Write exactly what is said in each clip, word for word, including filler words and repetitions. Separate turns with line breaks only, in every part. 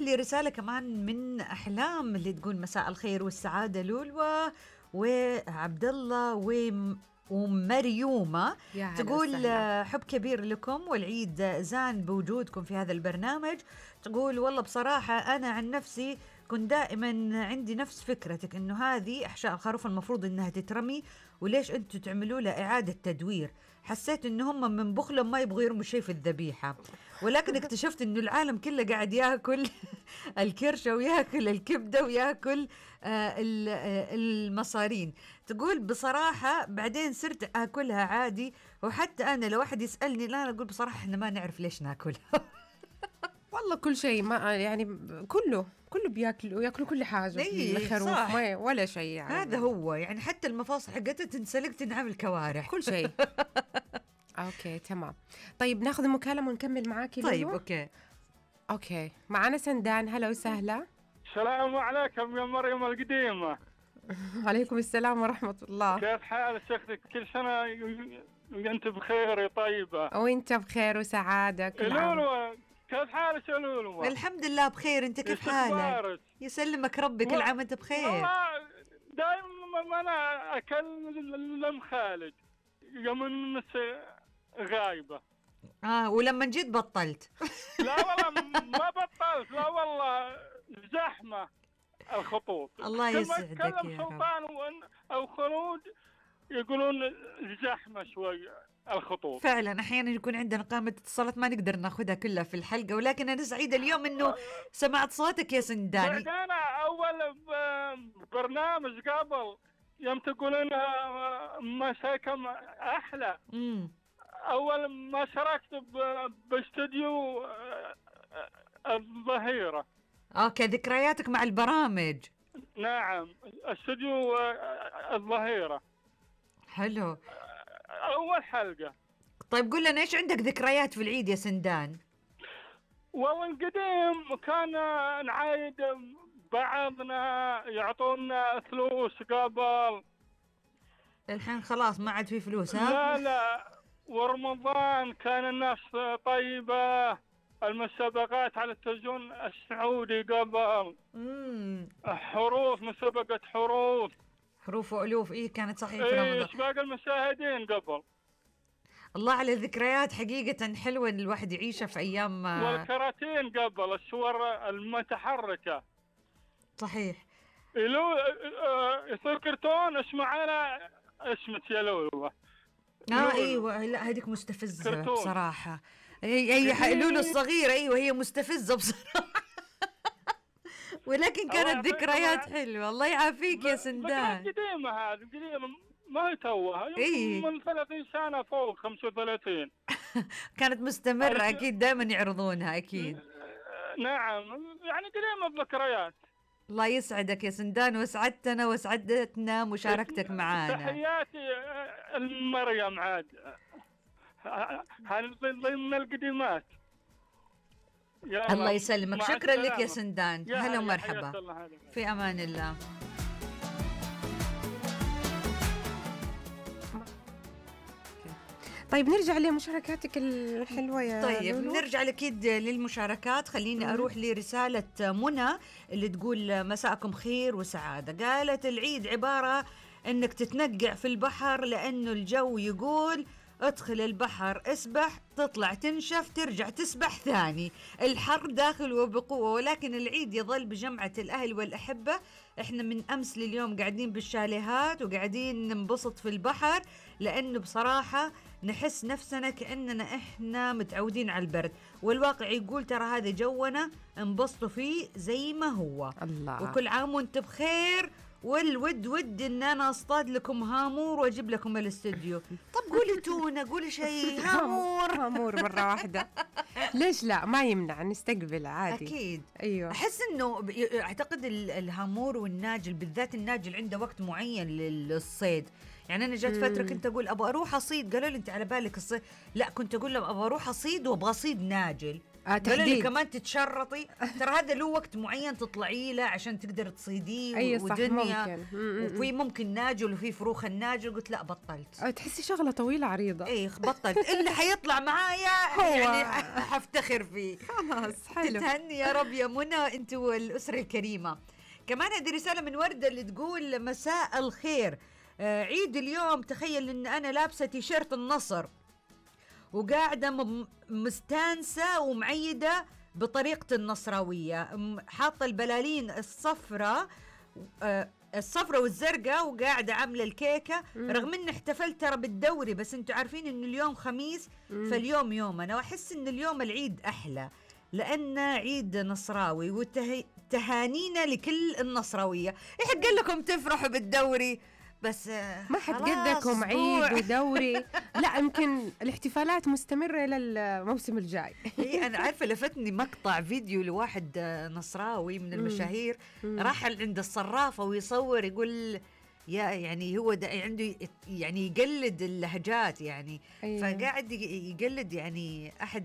لي رسالة كمان من أحلام اللي تقول مساء الخير والسعادة لولوى وعبد الله و ومريومة، تقول حب كبير لكم والعيد زان بوجودكم في هذا البرنامج. تقول والله بصراحة أنا عن نفسي كنت دائما عندي نفس فكرتك إنه هذه أحشاء الخروف المفروض إنها تترمي، وليش أنتوا تعملوا لها إعادة تدوير؟ حسيت إنه هم من بخلهم ما يبغوا يرموا شيء في الذبيحة، ولكن اكتشفت إنه العالم كله قاعد ياكل الكرشة وياكل الكبدة وياكل آه المصارين. تقول بصراحة بعدين صرت آكلها عادي، وحتى أنا لو واحد يسألني لا أقول بصراحة إحنا ما نعرف ليش ناكلها.
والله كل شيء ما يعني كله كله بياكلوا ياكلوا كل حاجة، الخروف ما ولا شيء يعني.
هذا هو يعني حتى المفاصل حقتها تنسلق تنعمل كوارع
كل شيء. أوكي تمام. طيب ناخذ المكالمة ونكمل معاكي.
طيب أوكي
أوكي معنا سندان. هلا وسهلا.
السلام عليكم يا مريم القديمة.
عليكم السلام ورحمة الله.
كيف حالك شيختك؟ كل سنة وانت بخير طيبة.
وانت بخير وسعادة. كل
عام. كيف حالك يا لولو؟
الحمد لله بخير، انت كيف حالك؟ يسلمك ربي، كل عام وانت بخير.
والله دائما ما انا اكلم خالد يوم الناس غايبة.
اه ولما جيت بطلت؟
لا والله ما بطلت، لا والله زحمة الخطوط.
الله يسعدك يا رب.
كلم سلطان او خلود يقولون زحمة شوي الخطوط.
فعلا احيانا يكون عندنا قائمة اتصالات ما نقدر ناخذها كلها في الحلقة، ولكن انا سعيدة اليوم انه سمعت صوتك يا سنداني.
انا اول برنامج قبل يوم تقولون مساكم احلى.
امم
اول ما شاركت باستوديو الظهيرة.
اوكي ذكرياتك مع البرامج.
نعم استوديو الظهيرة.
حلو.
أول حلقة.
طيب قل لنا إيش عندك ذكريات في العيد يا سندان؟
والله القديم كان نعايد بعضنا، يعطونا فلوس قبل.
الحين خلاص ما عاد في فلوس ها؟
لا لا. ورمضان كان الناس طيبة، المسابقات على التلفزيون السعودي قبل.
امم
حروف، مسابقة حروف
حروف وألوف. إيه كانت صحيح في
إيه
رمضان.
سباق المشاهدين قبل.
الله على الذكريات حقيقة حلوة إن الواحد يعيشها في أيام.
والكراتين قبل، الصور المتحركة.
صحيح.
لو يصير كرتون اسمع أنا اسمك يا لولو.
آه أيوة لا هذيك مستفزة كرتون. بصراحة هي هي لولو الصغيرة أيوة هي مستفزة بصراحة. ولكن كانت ذكريات حلوة. الله يعافيك يا سندان.
قديمة هذه قديمة ما هي توها.
إيه؟
من ثلاثين سنة فوق خمسة وثلاثين.
كانت مستمرة أكيد دائما يعرضونها أكيد.
نعم يعني قديمة بذكريات.
الله يسعدك يا سندان وسعدتنا وسعدتنا مشاركتك معانا.
تحياتي المريم عاد هذه ضمن القديمات.
الله يسلمك. شكرا لك يا سندان. هلا ومرحبا. في أمان الله.
طيب نرجع لمشاركاتك الحلوة يا
طيب
لولو.
نرجع أكيد للمشاركات. خليني مم. أروح لرسالة منى اللي تقول مساءكم خير وسعادة. قالت العيد عبارة أنك تتنقع في البحر لأنه الجو يقول ادخل البحر اسبح، تطلع تنشف ترجع تسبح ثاني. الحر داخل وبقوة، ولكن العيد يظل بجمعة الأهل والأحبة. احنا من أمس لليوم قاعدين بالشاليهات وقاعدين ننبسط في البحر، لأنه بصراحة نحس نفسنا كأننا احنا متعودين على البرد، والواقع يقول ترى هذا جونا انبسطوا فيه زي ما هو.
الله.
وكل عام وانت بخير. والود ود ان انا اصطاد لكم هامور واجيب لكم الاستوديو. طب قولي تونه، قولي شيء. هامور
هامور مره واحده ليش لا؟ ما يمنع نستقبل عادي.
اكيد.
ايوه
احس انه اعتقد الهامور والناجل بالذات، الناجل عنده وقت معين للصيد. يعني انا جات فتره كنت اقول ابغى اروح اصيد، قالوا لي انت على بالك الصيد؟ لا كنت اقول لهم ابغى اروح اصيد وابغى اصيد ناجل. آه تحديد كمان تتشرطي ترى هذا له وقت معين تطلعي له عشان تقدر تصيديه.
أي صح ممكن.
وفي ممكن ناجل وفي فروخ الناجل. قلت لا بطلت.
آه تحسي شغلة طويلة عريضة.
اي بطلت. اللي حيطلع معايا يعني حفتخر فيه.
خلاص حلو.
تتهني يا رب يا منى انت والأسرة الكريمة. كمان هذه رسالة من وردة اللي تقول مساء الخير، آه عيد اليوم تخيل ان انا لابسة تيشيرت النصر وقاعدة مستانسة ومعيدة بطريقة النصراوية، حاطة البلالين الصفراء الصفراء والزرقاء وقاعدة عاملة الكيكة. رغم ان احتفلت ترى بالدوري بس انتوا عارفين ان اليوم خميس فاليوم يومنا، واحس ان اليوم العيد احلى لأنه عيد نصراوي وتهانينا لكل النصراوية. يحق لكم تفرحوا بالدوري بس
ما حد قدكم عيد ودوري. لا يمكن الاحتفالات مستمرة إلى الموسم الجاي.
إيه أنا عارفة لفتني مقطع فيديو لواحد نصراوي من المشاهير راح عند الصرافة ويصور يقول يا يعني هو عنده يعني يقلد اللهجات يعني. أيوة. فقاعد يقلد يعني أحد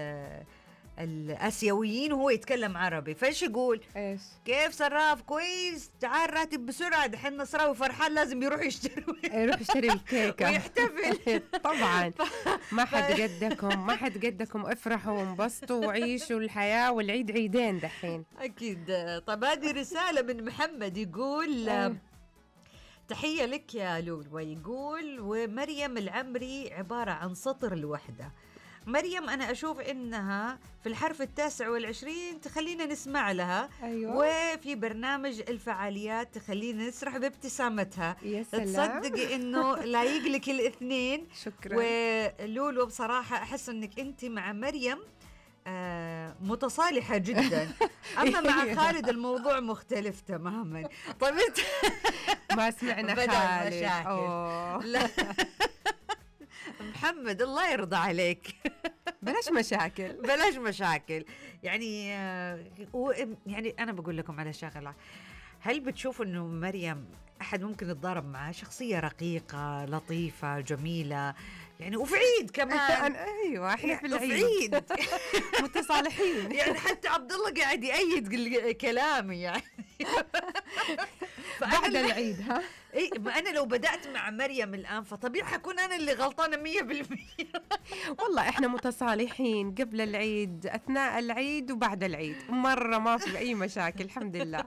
الآسيويين وهو يتكلم عربي. فايش يقول؟
ايش؟
كيف صراف كويس تعال راتب بسرعة دحين نصراوي فرحان لازم يروح يشتري
يروح يشتري الكيكة
ويحتفل.
طبعا ما حد قدكم ما حد قدكم افرحوا وانبسطوا وعيشوا الحياة والعيد عيدين دحين
أكيد. طب هذه رسالة من محمد يقول أه. تحية لك يا لولو. يقول ومريم العمري عبارة عن سطر الوحدة. مريم أنا أشوف إنها في الحرف التاسع والعشرين تخلينا نسمع لها.
أيوة.
وفي برنامج الفعاليات تخلينا نسرح بابتسامتها.
يا سلام.
تصدقي إنه لايق لك الاثنين.
شكرا.
ولولو بصراحة أحس إنك أنت مع مريم آه متصالحة جدا. أما مع خالد الموضوع مختلف تماما. طيب انت
ما سمعنا خالد.
أوه. لا محمد الله يرضى عليك
بلاش مشاكل
بلاش مشاكل يعني. يعني أنا بقول لكم على شغلة، هل بتشوفوا إنه مريم أحد ممكن يتضارب معها؟ شخصية رقيقة لطيفة جميلة يعني، وفي عيد كمان.
ايوه احنا في العيد
في عيد
متصالحين
يعني. حتى عبد الله قاعد يأيد كلامي يعني
بعد العيد. ها
اي ما انا لو بدأت مع مريم الآن فطبيعي حكون انا اللي غلطانة مية بالمية.
والله احنا متصالحين قبل العيد أثناء العيد وبعد العيد مرة ما في أي مشاكل الحمد لله.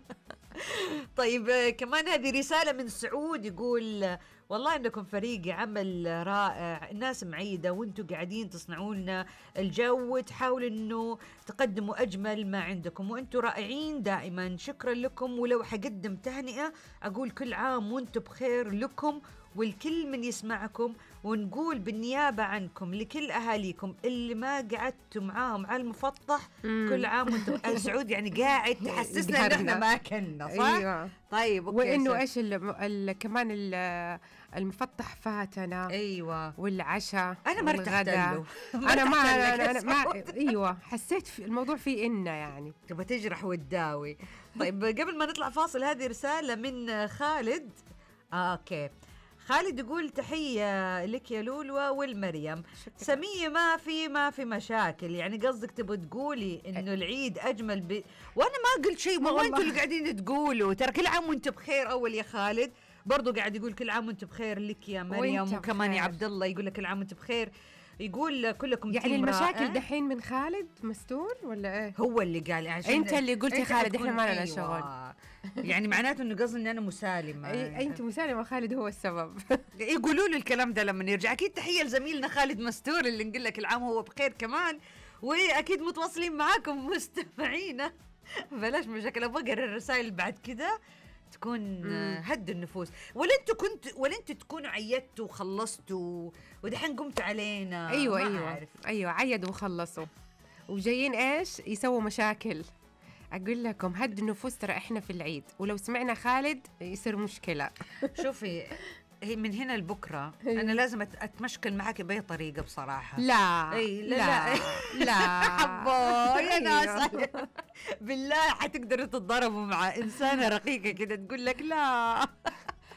طيب كمان هذه رسالة من سعود يقول والله انكم فريق عمل رائع، الناس معيدة وانتم قاعدين تصنعون لنا الجو وتحاولوا انه تقدموا اجمل ما عندكم وانتم رائعين دائما. شكرا لكم. ولو حقدم تهنئة اقول كل عام وانتم بخير لكم والكل من يسمعكم، ونقول بالنيابة عنكم لكل أهاليكم اللي ما قعدتوا معاهم على المفطح مم. كل عام وانتم. سعود يعني قاعد تحسسنا ان احنا ما كنا صح؟
أيوة.
طيب
أوكي. وانه ايش ال ال كمان ال المفطح فاتنا.
ايوه
والعشاء
انا ما ارتحت له.
انا ما انا, أنا ما ايوه حسيت في الموضوع فيه إنه يعني
تبغى تجرح وتداوي. طيب قبل ما نطلع فاصل هذه رسالة من خالد. آه اوكي خالد يقول تحية لك يا لولوة والمريم. سمية ما في ما في مشاكل يعني، قصدك تبغى تقولي انه العيد اجمل ب... وانا ما قلت شيء. ما انتوا اللي قاعدين تقولوا ترى كل عام وانت بخير. اول يا خالد برضو قاعد يقول كل عام وانت بخير لك يا مريم، وكمان يا عبد الله يقول لك كل عام وانت بخير. يقول كلكم
يعني المشاكل دحين من خالد مستور ولا ايه؟
هو اللي قال عشان
انت اللي قلت يا خالد احنا ما لنا شغل.
يعني معناته انه قصدي ان انا مسالمه.
اي انت مسالمه خالد هو السبب.
يقولوا له الكلام ده لما يرجع. اكيد تحيه لزميلنا خالد مستور اللي نقول لك العام هو بخير كمان. واكيد متواصلين معاكم مستمعينا. بلاش مشاكل. ابغى اقرا الرسائل بعد كده تكون مم. هد النفوس. ولا انتوا كنت ولا انتوا تكونوا عيدتوا وخلصتوا ودحين قمتوا علينا.
ايوه ايوه عارف. ايوه عيدوا وخلصوا وجايين ايش يسووا مشاكل. اقول لكم هد النفوس ترى احنا في العيد، ولو سمعنا خالد يصير مشكله.
شوفي هي من هنا لبكره انا لازم اتمشكل معك باي طريقه بصراحه.
لا
اي لا لا لا, لا. حبوا يا ناس بالله حتقدروا تتضربوا مع انسانه رقيقه كده تقول لك لا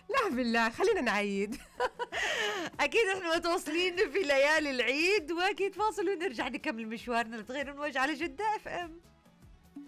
لا بالله خلينا نعيد.
اكيد احنا متواصلين في ليالي العيد، واكيد فاصل ونرجع نكمل مشوارنا لتغير ونوجه على جدة اف ام.